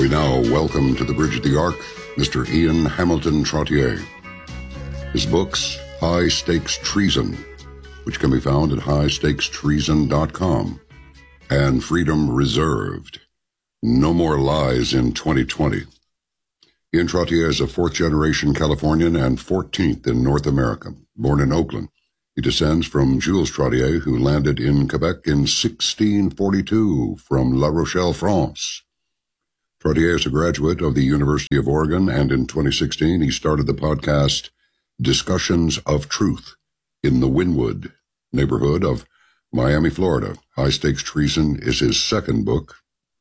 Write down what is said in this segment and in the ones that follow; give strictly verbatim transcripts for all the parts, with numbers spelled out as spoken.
We now welcome to the Bridge of the Ark, Mister Ian Hamilton Trottier. His books, High Stakes Treason, which can be found at high stakes treason dot com, and Freedom Reserved, No More Lies in twenty twenty. Ian Trottier is a fourth-generation Californian and fourteenth in North America. Born in Oakland, he descends from Jules Trottier, who landed in Quebec in sixteen forty-two from La Rochelle, France. Trottier is a graduate of the University of Oregon, and in twenty sixteen he started the podcast Discussions of Truth in the Wynwood neighborhood of Miami, Florida. High Stakes Treason is his second book.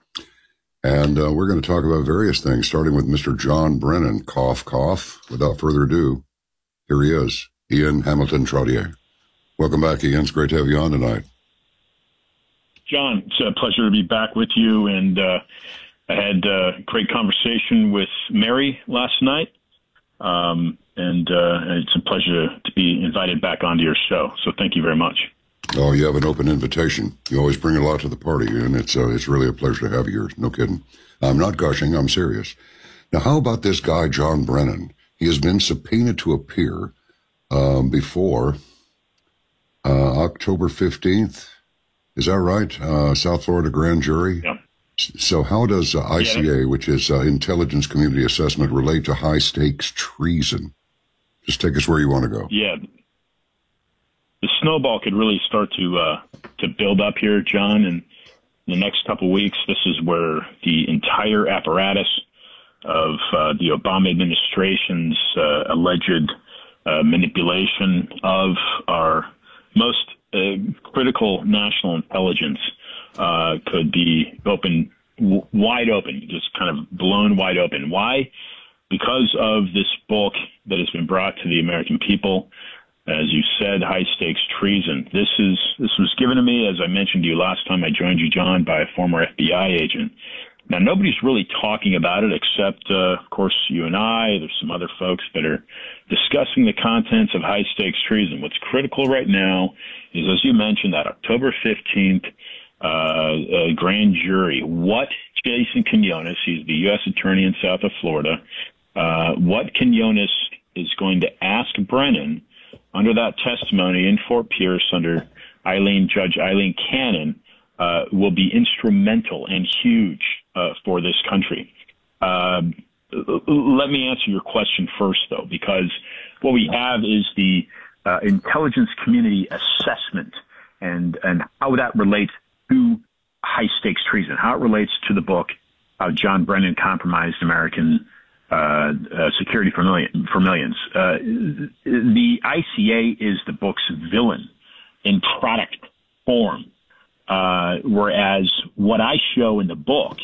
And uh, we're going to talk about various things, starting with Mister John Brennan. Cough, cough. Without further ado, here he is, Ian Hamilton Trottier. Welcome back, Ian. It's great to have you on tonight. John, it's a pleasure to be back with you. And uh, I had a great conversation with Mary last night. Um, and uh, it's a pleasure to be invited back onto your show. So thank you very much. Oh, you have an open invitation. You always bring a lot to the party, and it's uh, it's really a pleasure to have you here. No kidding. I'm not gushing. I'm serious. Now, how about this guy, John Brennan? He has been subpoenaed to appear um, before uh, October fifteenth. Is that right? Uh, South Florida grand jury? Yeah. So how does uh, I C A, yeah. which is uh, Intelligence Community Assessment, relate to high-stakes treason? Just take us where you want to go. Yeah. The snowball could really start to uh, to build up here, John, and in the next couple of weeks, this is where the entire apparatus of uh, the Obama administration's uh, alleged uh, manipulation of our most uh, critical national intelligence uh, could be open, w- wide open, just kind of blown wide open. Why? Because of this book that has been brought to the American people. As you said, high stakes treason. This is this was given to me, as I mentioned to you last time I joined you, John, by a former F B I agent. Now, nobody's really talking about it except, uh, of course, you and I. There's some other folks that are discussing the contents of high stakes treason. What's critical right now is, as you mentioned, that October fifteenth uh, uh, grand jury. What Jason Quinones, he's the U S attorney in South of Florida, uh, what Quinones is going to ask Brennan under that testimony in Fort Pierce under Eileen, Judge Eileen Cannon, uh, will be instrumental and huge uh, for this country. Uh, let me answer your question first, though, because what we have is the uh, intelligence community assessment and, and how that relates to high-stakes treason, how it relates to the book, how John Brennan compromised American Uh, uh, security for, million, for millions. Uh, the I C A is the book's villain in product form, uh, whereas what I show in the book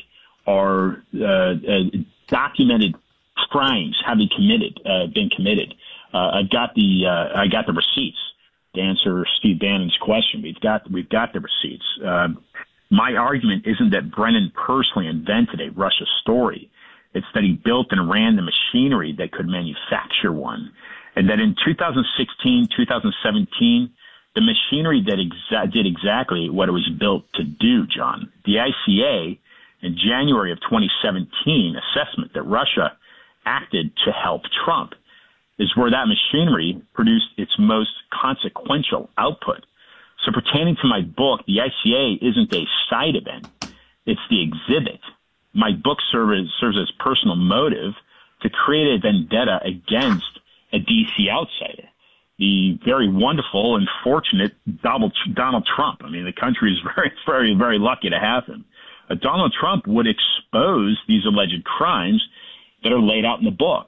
are uh, uh, documented crimes having committed, uh, been committed. Uh, I've got the uh, I got the receipts to answer Steve Bannon's question. We've got we've got the receipts. Uh, my argument isn't that Brennan personally invented a Russia story. It's that he built and ran the machinery that could manufacture one. And that in two thousand sixteen, two thousand seventeen, the machinery that exa- did exactly what it was built to do, John. The I C A, in January of twenty seventeen, assessment that Russia acted to help Trump is where that machinery produced its most consequential output. So pertaining to my book, the I C A isn't a side event. It's the exhibit. My book serves, serves as personal motive to create a vendetta against a D C outsider, the very wonderful and fortunate Donald, Donald Trump. I mean, the country is very, very, very lucky to have him. Uh, Donald Trump would expose these alleged crimes that are laid out in the book.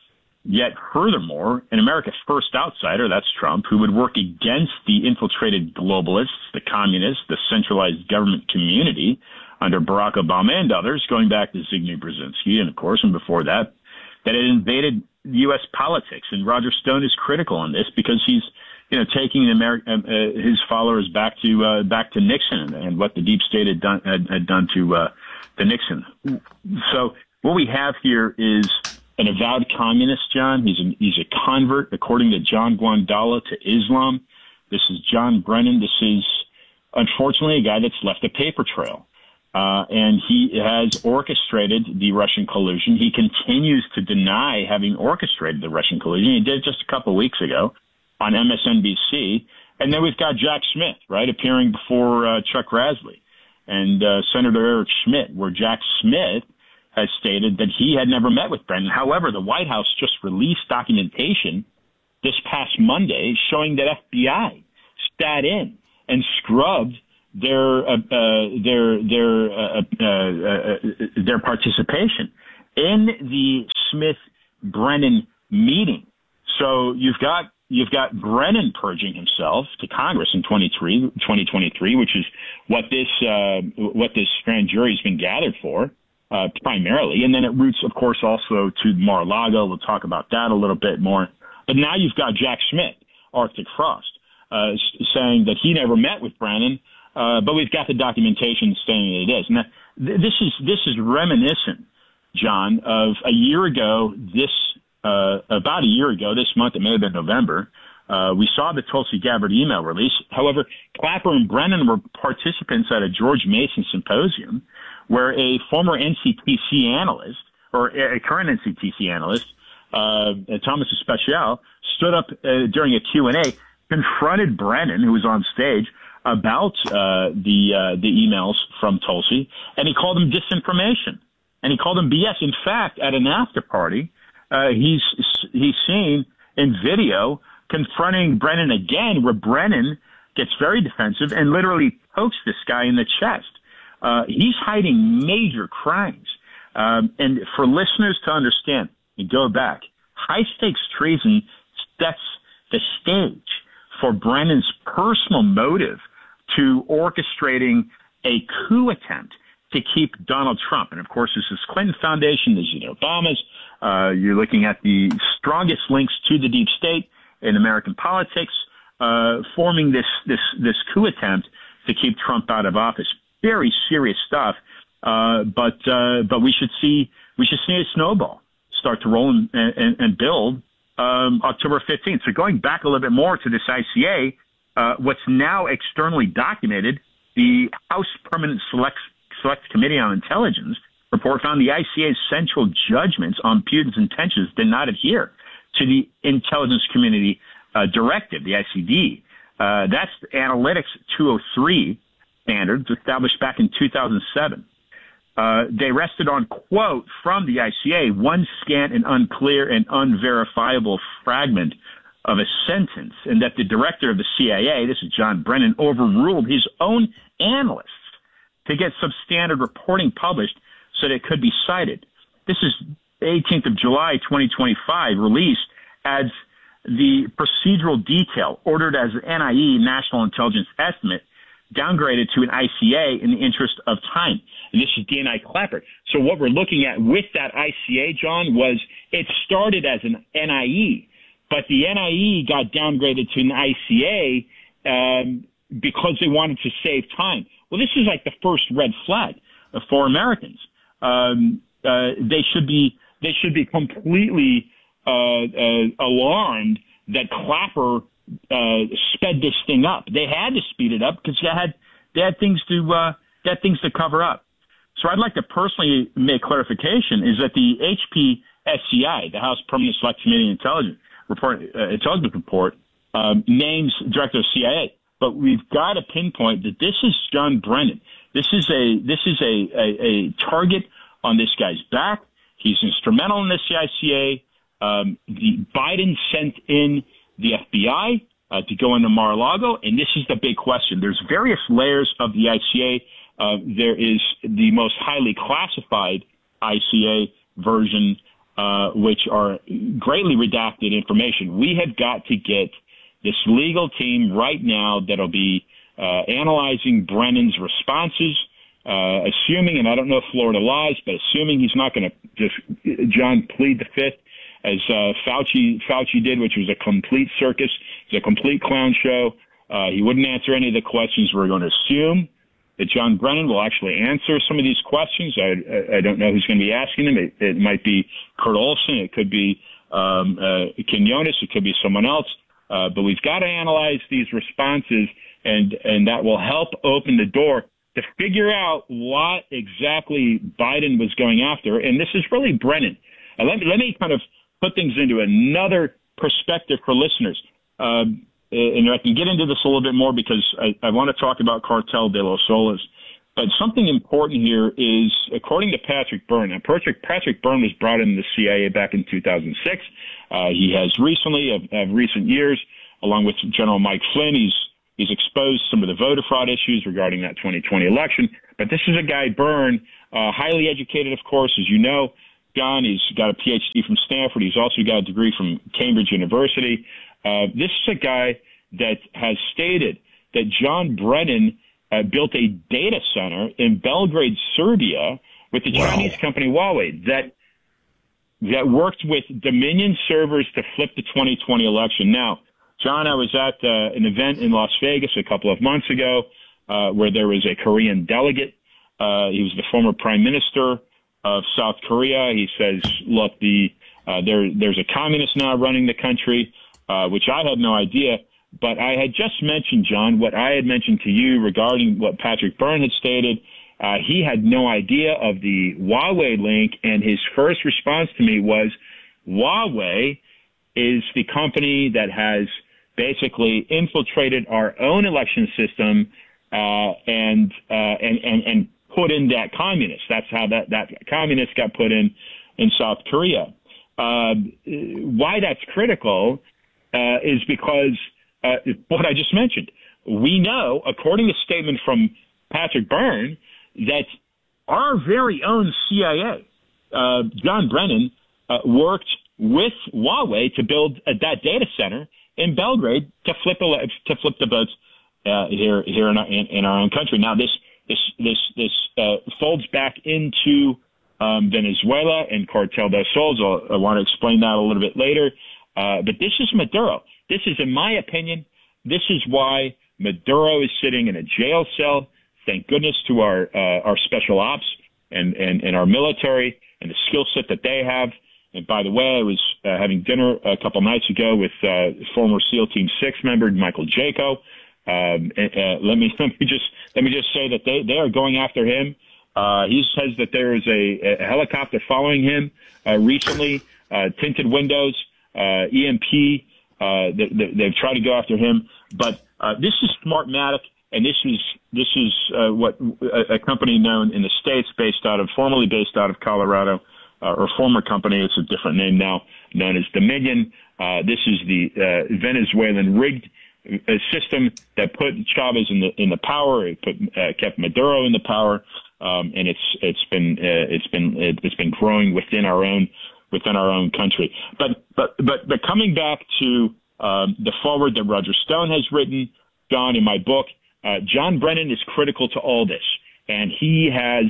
Yet, furthermore, an America's first outsider, that's Trump, who would work against the infiltrated globalists, the communists, the centralized government community, under Barack Obama and others, going back to Zbigniew Brzezinski, and of course, and before that, that it invaded U S politics. And Roger Stone is critical on this because he's, you know, taking Ameri- uh, uh, his followers back to uh, back to Nixon and, and what the deep state had done had, had done to uh, to Nixon. So what we have here is an avowed communist, John. He's a, he's a convert, according to John Guandala, to Islam. This is John Brennan. This is, unfortunately, a guy that's left a paper trail. Uh, and he has orchestrated the Russian collusion. He continues to deny having orchestrated the Russian collusion. He did just a couple of weeks ago on M S N B C. And then we've got Jack Smith, right, appearing before uh, Chuck Grassley and uh, Senator Eric Schmidt, where Jack Smith has stated that he had never met with Brennan. However, the White House just released documentation this past Monday showing that F B I sat in and scrubbed their uh, uh, their their uh, uh, uh, their participation in the Smith-Brennan meeting. So you've got you've got Brennan purging himself to Congress in twenty twenty-three, which is what this uh, what this grand jury has been gathered for uh, primarily, and then it roots, of course, also to Mar-a-Lago. We'll talk about that a little bit more. But now you've got Jack Smith, Arctic Frost, uh, saying that he never met with Brennan. Uh, but we've got the documentation saying it is. Now, th- this is this is reminiscent, John, of a year ago. This uh, about a year ago, this month, it may have been November. Uh, we saw the Tulsi Gabbard email release. However, Clapper and Brennan were participants at a George Mason symposium, where a former N C T C analyst or a current N C T C analyst, uh, Thomas Especial, stood up uh, during a Q and A, confronted Brennan, who was on stage, about uh, the uh, the emails from Tulsi, and he called them disinformation, and he called them B S. In fact, at an after party, uh, he's he's seen in video confronting Brennan again, where Brennan gets very defensive and literally pokes this guy in the chest. Uh, he's hiding major crimes, um, and for listeners to understand, you go back, high stakes treason sets the stage for Brennan's personal motive to orchestrating a coup attempt to keep Donald Trump. And, of course, this is Clinton Foundation, this is Obama's. Uh, you're looking at the strongest links to the deep state in American politics, uh, forming this, this, this coup attempt to keep Trump out of office. Very serious stuff. Uh, but, uh, but we should see, we should see a snowball start to roll and, and, and build, um, October fifteenth. So going back a little bit more to this I C A, Uh, what's now externally documented, the House Permanent Select, Select Committee on Intelligence report found the I C A's central judgments on Putin's intentions did not adhere to the Intelligence Community uh, Directive, the I C D. Uh, that's Analytics two oh three standards established back in two thousand seven. Uh, they rested on, quote, from the I C A, one scant and unclear and unverifiable fragment of a sentence, and that the director of the C I A, this is John Brennan, overruled his own analysts to get substandard reporting published so that it could be cited. This is eighteenth of July, twenty twenty-five, released as the procedural detail ordered as an N I E, National Intelligence Estimate, downgraded to an I C A in the interest of time. And this is D N I Clapper. So what we're looking at with that I C A, John, was it started as an N I E, but the N I E got downgraded to an I C A um, because they wanted to save time. Well, this is like the first red flag for Americans. Um, uh, they should be they should be completely uh, uh, alarmed that Clapper uh, sped this thing up. They had to speed it up because they had they had things to uh, they had things to cover up. So I'd like to personally make clarification is that the H P S C I, the House Permanent Select Committee on Intelligence report, uh, intelligence report, um, names director of C I A. But we've got to pinpoint that this is John Brennan. This is a this is a, a, a target on this guy's back. He's instrumental in this I C A. Um, the Biden sent in the F B I uh, to go into Mar-a-Lago, and this is the big question. There's various layers of the I C A. Uh, there is the most highly classified I C A version, uh, which are greatly redacted information. We have got to get this legal team right now that'll be uh, analyzing Brennan's responses, uh, assuming, and I don't know if Florida lies, but assuming he's not going to just, John, plead the fifth, as uh, Fauci Fauci did, which was a complete circus, it was a complete clown show. Uh, he wouldn't answer any of the questions. We're going to assume that John Brennan will actually answer some of these questions. I, I don't know who's going to be asking them. It, it might be Kurt Olson. It could be um, uh, Quinones. It could be someone else. Uh, but we've got to analyze these responses, and, and that will help open the door to figure out what exactly Biden was going after. And this is really Brennan. Uh, let me, let me kind of put things into another perspective for listeners. Um, and I can get into this a little bit more because I, I want to talk about Cartel de los Soles. But something important here is, according to Patrick Byrne, now Patrick, Patrick Byrne was brought into the C I A back in two thousand six. Uh, he has recently, of, of recent years, along with General Mike Flynn, he's he's exposed some of the voter fraud issues regarding that twenty twenty election. But this is a guy, Byrne, uh, highly educated, of course, as you know. John, he's got a P H D from Stanford. He's also got a degree from Cambridge University. Uh, this is a guy that has stated that John Brennan uh, built a data center in Belgrade, Serbia, with the wow. Chinese company Huawei that that worked with Dominion servers to flip the twenty twenty election. Now, John, I was at uh, an event in Las Vegas a couple of months ago uh, where there was a Korean delegate. Uh, he was the former prime minister of South Korea. He says, look, the uh, there there's a communist now running the country, uh, which I had no idea. But I had just mentioned, John, what I had mentioned to you regarding what Patrick Byrne had stated. Uh, he had no idea of the Huawei link, and his first response to me was, Huawei is the company that has basically infiltrated our own election system uh, and, uh, and and and put in that communist. That's how that, that communist got put in in South Korea. Uh, why that's critical uh, is because uh, what I just mentioned. We know, according to a statement from Patrick Byrne, that our very own C I A, uh, John Brennan, uh, worked with Huawei to build uh, that data center in Belgrade to flip to flip the votes uh, here here in our, in, in our own country. Now this this this this uh, folds back into um, Venezuela and Cartel de Soles. I'll, I want to explain that a little bit later. Uh, but this is Maduro. This is, in my opinion, this is why Maduro is sitting in a jail cell. Thank goodness to our uh, our special ops and, and, and our military and the skill set that they have. And by the way, I was uh, having dinner a couple nights ago with uh, former SEAL Team Six member Michael Jaco. Um, uh, let me let me just let me just say that they, they are going after him. Uh, he says that there is a, a helicopter following him uh, recently, uh, tinted windows, uh, E M P. Uh, they, they, they've tried to go after him, but uh, this is Smartmatic. And this is this is uh, what a, a company known in the States, based out of formerly based out of Colorado, uh, or former company. It's a different name now, known as Dominion. Uh, this is the uh, Venezuelan rigged uh, system that put Chavez in the in the power. It put uh, kept Maduro in the power, um, and it's it's been uh, it's been it's been growing within our own within our own country. But but but but coming back to um, the foreword that Roger Stone has written, John, in my book. Uh, John Brennan is critical to all this, and he has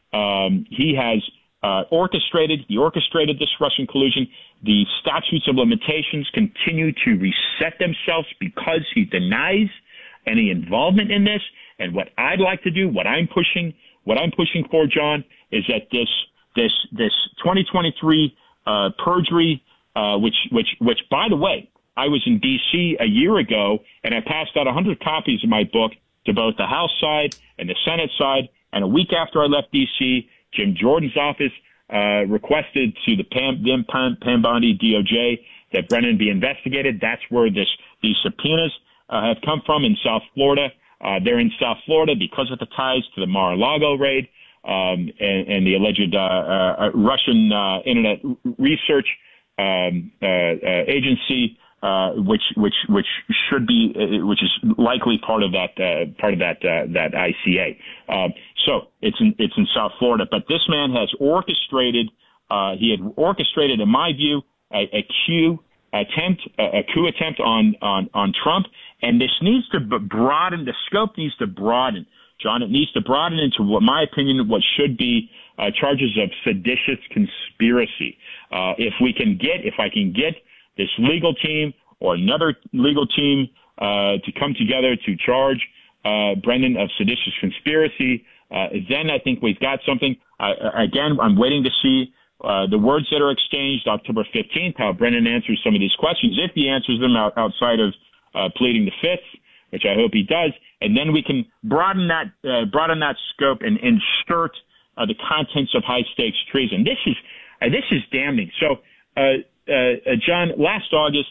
um, he has uh, orchestrated he orchestrated this Russian collusion. The statutes of limitations continue to reset themselves because he denies any involvement in this. And what I'd like to do, what I'm pushing, what I'm pushing for, John, is that this this this twenty twenty-three uh, perjury, uh, which which which by the way, I was in D C a year ago, and I passed out one hundred copies of my book to both the House side and the Senate side. And a week after I left D C, Jim Jordan's office uh, requested to the Pam, Pam, Pam Bondi D O J that Brennan be investigated. That's where this these subpoenas uh, have come from in South Florida. Uh, they're in South Florida because of the ties to the Mar-a-Lago raid um, and, and the alleged uh, uh, Russian uh, Internet Research um, uh, uh, Agency. Uh, which which which should be uh, which is likely part of that uh, part of that uh, that I C A. Um, so it's in it's in South Florida. But this man has orchestrated. Uh, he had orchestrated, in my view, a, a coup attempt, a, a coup attempt on on on Trump. And this needs to broaden. The scope needs to broaden, John. It needs to broaden into what, my opinion, what should be uh, charges of seditious conspiracy. Uh, if we can get, if I can get. this legal team or another legal team uh, to come together to charge uh, Brennan of seditious conspiracy, uh, then I think we've got something. Uh, again, I'm waiting to see uh, the words that are exchanged October fifteenth, how Brennan answers some of these questions, if he answers them out, outside of uh, pleading the fifth, which I hope he does. and then we can broaden that uh, broaden that scope and insert uh, the contents of high stakes treason. This is uh, this is damning. So, uh, uh, uh, John, last August,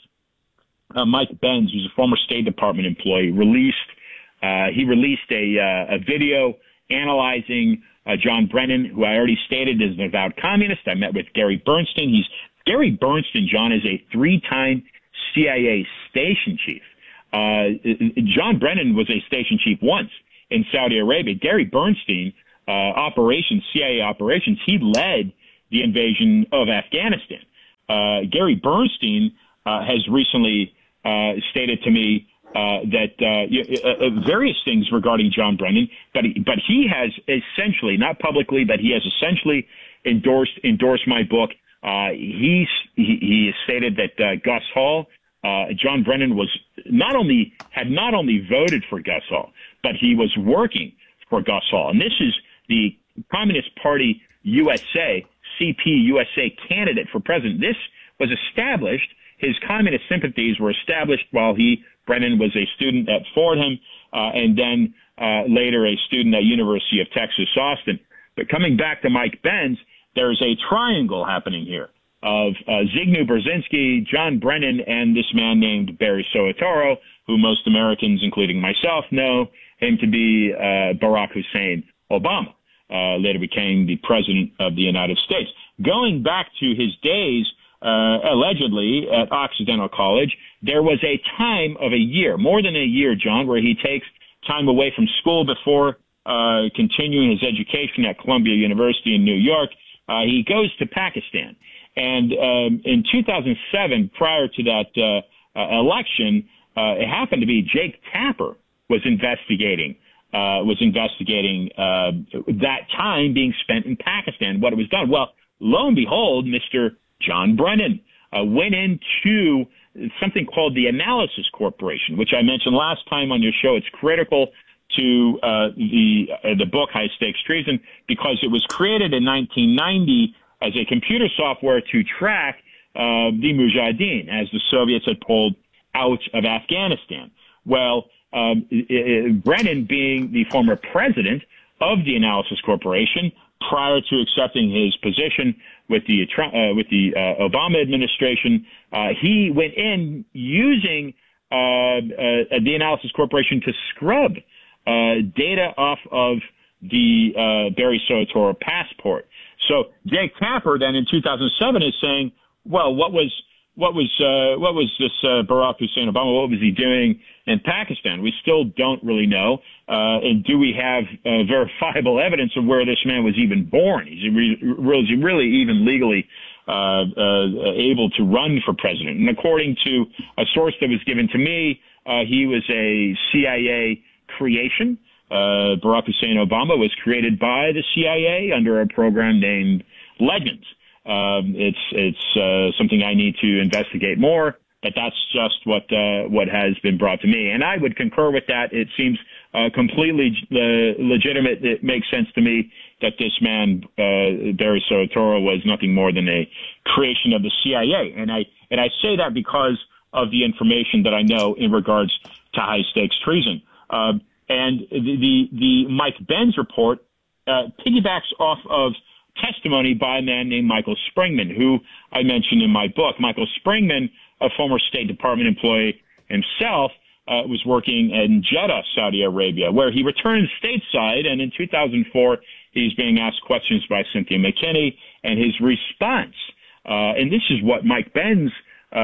uh, Mike Benz, who's a former State Department employee, released uh, he released a uh, a video analyzing uh, John Brennan, who I already stated is an avowed communist. I met with Gary Bernstein. He's Gary Bernstein, John, is a three-time C I A station chief. Uh, John Brennan was a station chief once in Saudi Arabia. Gary Bernstein, uh, operations, C I A operations, he led the invasion of Afghanistan. Uh, Gary Bernstein uh, has recently uh, stated to me uh, that uh, uh, various things regarding John Brennan, but he, but he has essentially, not publicly, but he has essentially endorsed endorsed my book. Uh, he's, he, he has stated that uh, Gus Hall, uh, John Brennan was not only, had not only voted for Gus Hall, but he was working for Gus Hall. And this is the Communist Party U S A, C P U S A candidate for president. This was established, his communist sympathies were established while he, Brennan, was a student at Fordham, uh, and then uh, later a student at University of Texas, Austin. But coming back to Mike Benz, there's a triangle happening here of uh, Zygmunt Brzezinski, John Brennan, and this man named Barry Soetoro, who most Americans, including myself, know him to be uh, Barack Hussein Obama, uh, later became the president of the United States. Going back to his days, uh, allegedly, at Occidental College, there was a time of a year, more than a year, John, where he takes time away from school before uh, continuing his education at Columbia University in New York. Uh, he goes to Pakistan. And um, in two thousand seven, prior to that uh, uh, election, uh, it happened to be Jake Tapper was investigating uh, was investigating uh, that time being spent in Pakistan, what it was done. Well, lo and behold, Mister John Brennan uh, went into something called the Analysis Corporation, which I mentioned last time on your show. It's critical to uh, the uh, the book High Stakes Treason because it was created in nineteen ninety as a computer software to track uh, the Mujahideen as the Soviets had pulled out of Afghanistan. Well, um, it, it, Brennan, being the former president of the Analysis Corporation, prior to accepting his position with the uh, with the uh, Obama administration, uh, he went in using uh, uh, the Analysis Corporation to scrub uh, data off of the uh, Barry Soetoro passport. So Jake Tapper then in two thousand seven is saying, well, what was what was uh, what was this uh, Barack Hussein Obama? What was he doing in Pakistan? We still don't really know. Uh, and do we have uh, verifiable evidence of where this man was even born? Is he, re- was he really even legally uh, uh, able to run for president? And according to a source that was given to me, uh, he was a C I A creation. Uh, Barack Hussein Obama was created by the C I A under a program named Legends. Um, it's it's uh, something I need to investigate more, but that's just what uh, what has been brought to me, and I would concur with that. It seems uh, completely uh, legitimate. It makes sense to me that this man uh, Barry Soetoro was nothing more than a creation of the C I A, and I and I say that because of the information that I know in regards to high stakes treason. Uh, And the, the, the Mike Benz report uh, piggybacks off of testimony by a man named Michael Springman, who I mentioned in my book. Michael Springman, a former State Department employee himself, uh, was working in Jeddah, Saudi Arabia, where he returned stateside. And in two thousand four, he's being asked questions by Cynthia McKinney, and his response, uh, and this is what Mike Benz uh,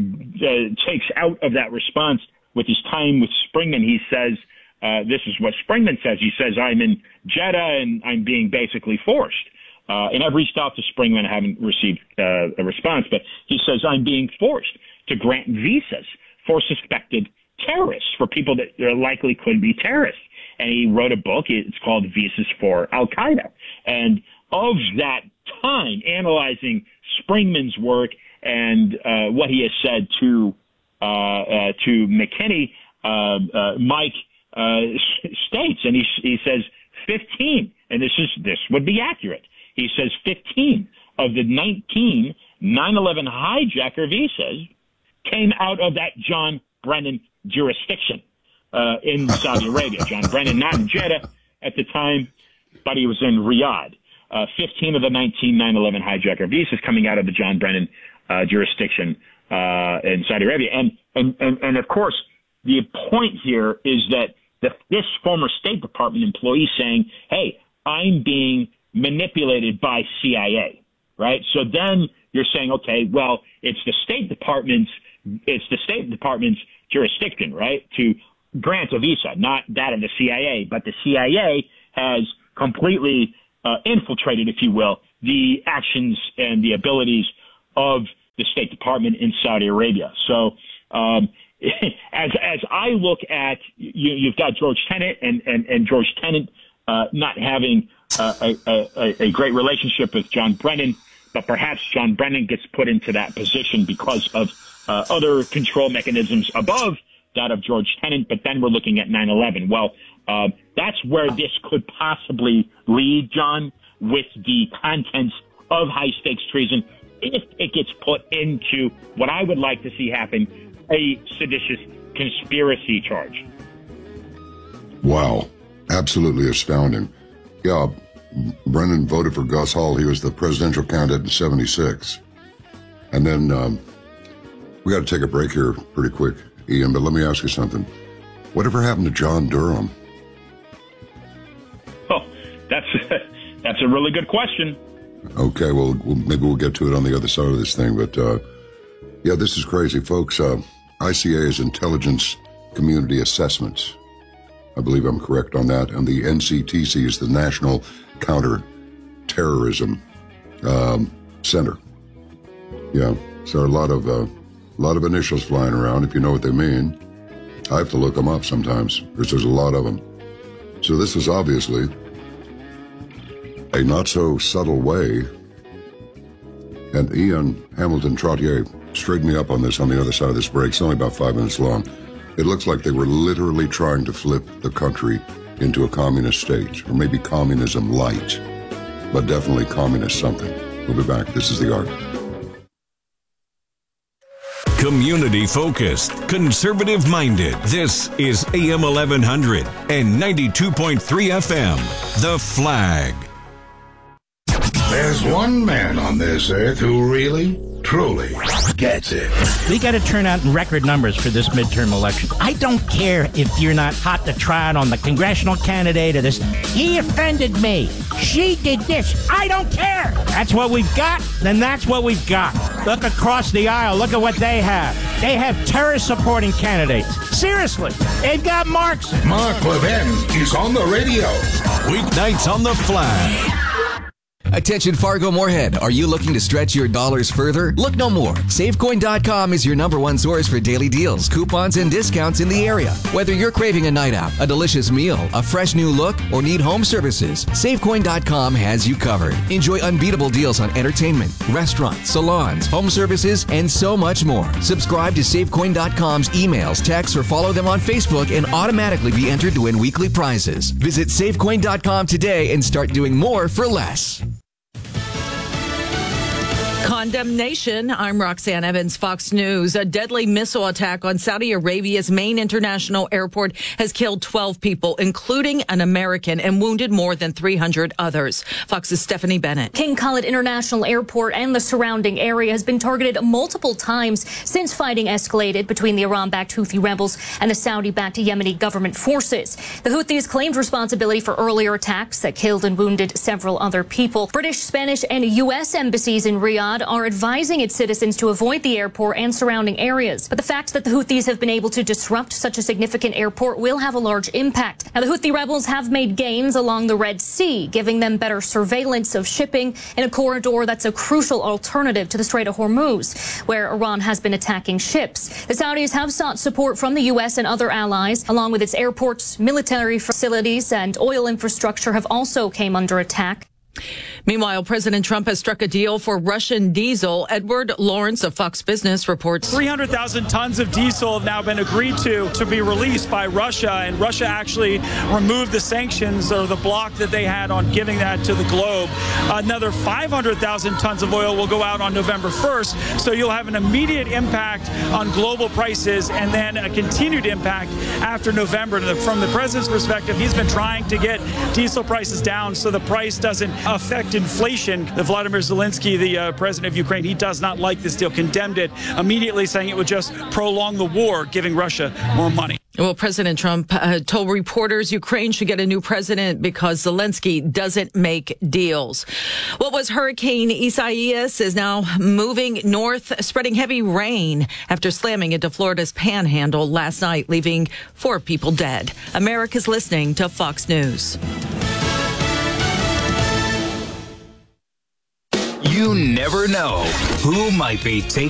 uh, takes out of that response with his time with Springman. He says, Uh, this is what Springman says. He says, I'm in Jeddah and I'm being basically forced. Uh, and I've reached out to Springman. I haven't received uh, a response, but he says, I'm being forced to grant visas for suspected terrorists, for people that likely could be terrorists. And he wrote a book. It's called Visas for Al-Qaeda. And of that time, analyzing Springman's work and uh, what he has said to, uh, uh, to McKinney, uh, uh, Mike Uh, states, and he, he says fifteen, and this is this would be accurate. He says fifteen of the nineteen nine eleven hijacker visas came out of that John Brennan jurisdiction. uh, in Saudi Arabia. John Brennan, not in Jeddah at the time, but he was in Riyadh. Uh, fifteen of the nineteen nine eleven hijacker visas coming out of the John Brennan uh, jurisdiction uh, in Saudi Arabia. And, and, and, and, of course, the point here is that the, this former State Department employee saying, hey, I'm being manipulated by C I A, right? So then you're saying, okay, well, it's the State Department's, it's the State Department's jurisdiction, right, to grant a visa, not that of the C I A. But the C I A has completely uh, infiltrated, if you will, the actions and the abilities of the State Department in Saudi Arabia. So um, as as I look at, you, you've got George Tenet and, and, and George Tenet uh, not having uh, a, a, a great relationship with John Brennan, but perhaps John Brennan gets put into that position because of uh, other control mechanisms above that of George Tenet. But then we're looking at nine eleven. Well, uh, that's where this could possibly lead, John, with the contents of high-stakes treason, if it gets put into what I would like to see happen, a seditious conspiracy charge. Wow. Absolutely astounding. Yeah, Brennan voted for Gus Hall. He was the presidential candidate in seventy-six. And then um, we got to take a break here pretty quick, Ian, but let me ask you something. Whatever happened to John Durham? Oh, that's, that's a really good question. Okay, well, we'll, maybe we'll get to it on the other side of this thing, but uh, yeah, this is crazy, folks. Uh, I C A is Intelligence Community Assessments. I believe I'm correct on that. And the N C T C is the National Counter-Terrorism um, Center. Yeah, so a lot of uh, a lot of initials flying around, if you know what they mean. I have to look them up sometimes, because there's a lot of them. So this is obviously a not-so-subtle way. And Ian Hamilton Trottier straightened me up on this on the other side of this break. It's only about five minutes long. It looks like they were literally trying to flip the country into a communist state, or maybe communism light, but definitely communist something. We'll be back. This is The Arc. Community focused, conservative minded. This is A M eleven hundred and ninety-two point three F M. The Flag. There's one man on this earth who really, truly gets it. We got to turn out in record numbers for this midterm election. I don't care if you're not hot to trot on the congressional candidate or this. He offended me. She did this. I don't care. That's what we've got, then that's what we've got. Look across the aisle. Look at what they have. They have terror-supporting candidates. Seriously. They've got marks. Mark Levin is on the radio. Weeknights on The Flag. Attention Fargo Moorhead, are you looking to stretch your dollars further? Look no more. Savecoin dot com is your number one source for daily deals, coupons, and discounts in the area. Whether you're craving a night out, a delicious meal, a fresh new look, or need home services, Savecoin dot com has you covered. Enjoy unbeatable deals on entertainment, restaurants, salons, home services, and so much more. Subscribe to Savecoin dot com's emails, texts, or follow them on Facebook and automatically be entered to win weekly prizes. Visit Savecoin dot com today and start doing more for less. Condemnation. I'm Roxanne Evans, Fox News. A deadly missile attack on Saudi Arabia's main international airport has killed twelve people, including an American, and wounded more than three hundred others. Fox's Stephanie Bennett. King Khalid International Airport and the surrounding area has been targeted multiple times since fighting escalated between the Iran-backed Houthi rebels and the Saudi-backed Yemeni government forces. The Houthis claimed responsibility for earlier attacks that killed and wounded several other people. British, Spanish, and U S embassies in Riyadh are advising its citizens to avoid the airport and surrounding areas. But the fact that the Houthis have been able to disrupt such a significant airport will have a large impact. Now, the Houthi rebels have made gains along the Red Sea, giving them better surveillance of shipping in a corridor that's a crucial alternative to the Strait of Hormuz, where Iran has been attacking ships. The Saudis have sought support from the U S and other allies, along with its airports, military facilities, and oil infrastructure have also came under attack. Meanwhile, President Trump has struck a deal for Russian diesel. Edward Lawrence of Fox Business reports. three hundred thousand tons of diesel have now been agreed to to be released by Russia, and Russia actually removed the sanctions or the block that they had on giving that to the globe. Another five hundred thousand tons of oil will go out on November first, so you'll have an immediate impact on global prices and then a continued impact after November. From the president's perspective, he's been trying to get diesel prices down so the price doesn't affect inflation. The Vladimir Zelensky, the uh, president of Ukraine, he does not like this deal, condemned it immediately, saying it would just prolong the war, giving Russia more money. Well, President Trump uh, told reporters Ukraine should get a new president because Zelensky doesn't make deals. What was Hurricane Isaias is now moving north, spreading heavy rain after slamming into Florida's panhandle last night, leaving four people dead. America's listening to Fox News. You never know who might be taking